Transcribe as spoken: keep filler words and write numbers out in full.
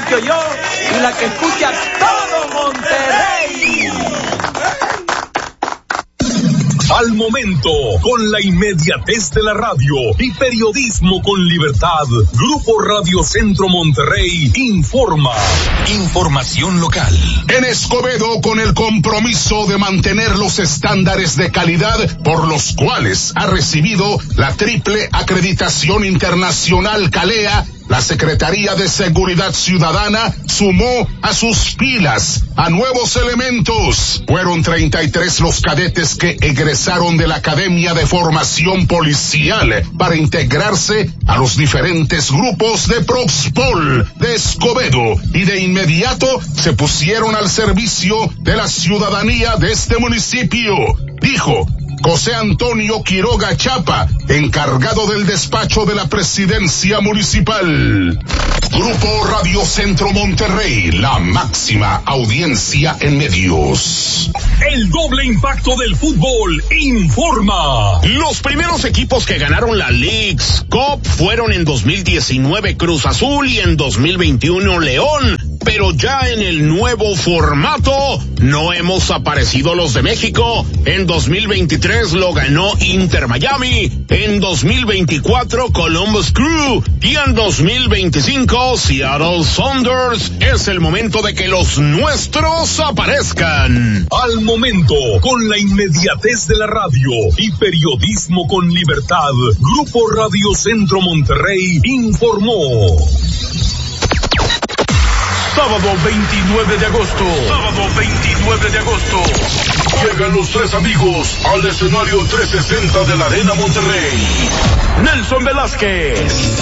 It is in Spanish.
escucho yo y la que escucha todo Monterrey. Al momento, con la inmediatez de la radio y periodismo con libertad, Grupo Radio Centro Monterrey informa. Información local. En Escobedo, con el compromiso de mantener los estándares de calidad por los cuales ha recibido la triple acreditación internacional CALEA, la Secretaría de Seguridad Ciudadana sumó a sus filas a nuevos elementos. Fueron treinta y tres los cadetes que egresaron de la Academia de Formación Policial para integrarse a los diferentes grupos de Proxpol de Escobedo y de inmediato se pusieron al servicio de la ciudadanía de este municipio, dijo José Antonio Quiroga Chapa, encargado del despacho de la presidencia municipal. Grupo Radio Centro Monterrey, la máxima audiencia en medios. El doble impacto del fútbol informa. Los primeros equipos que ganaron la Leagues Cup fueron en dos mil diecinueve Cruz Azul y en dos mil veintiuno León. Pero ya en el nuevo formato no hemos aparecido los de México. En dos mil veintitrés lo ganó Inter Miami, en dos mil veinticuatro Columbus Crew y en dos mil veinticinco Seattle Sounders. Es el momento de que los nuestros aparezcan. Al momento, con la inmediatez de la radio y periodismo con libertad, Grupo Radio Centro Monterrey informó. Sábado veintinueve de agosto. Sábado veintinueve de agosto. Llegan los tres amigos al escenario trescientos sesenta de la Arena Monterrey. Nelson Velázquez,